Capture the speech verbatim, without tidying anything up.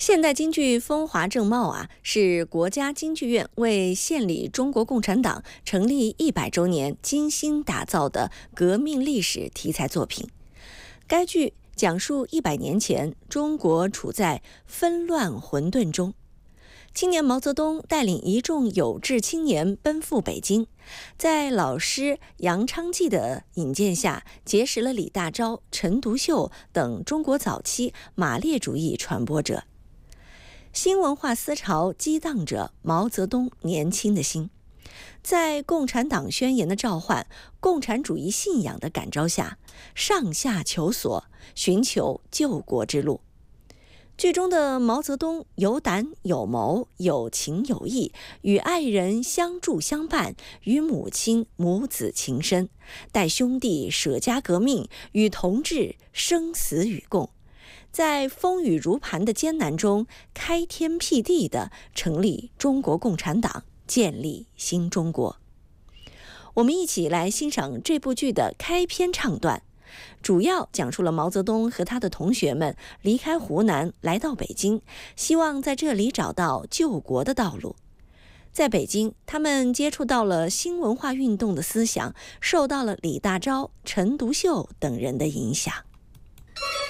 现代京剧风华正茂啊，是国家京剧院为献礼中国共产党成立一百周年精心打造的革命历史题材作品。该剧讲述一百年前中国处在纷乱混沌中，青年毛泽东带领一众有志青年奔赴北京，在老师杨昌济的引荐下，结识了李大钊、陈独秀等中国早期马列主义传播者。新文化思潮激荡着毛泽东年轻的心，在共产党宣言的召唤、共产主义信仰的感召下，上下求索，寻求救国之路。剧中的毛泽东有胆有谋，有情有义，与爱人相助相伴，与母亲母子情深，带兄弟舍家革命，与同志生死与共，在风雨如磐的艰难中开天辟地地成立中国共产党，建立新中国。我们一起来欣赏这部剧的开篇唱段，主要讲述了毛泽东和他的同学们离开湖南来到北京，希望在这里找到救国的道路。在北京，他们接触到了新文化运动的思想，受到了李大钊、陈独秀等人的影响。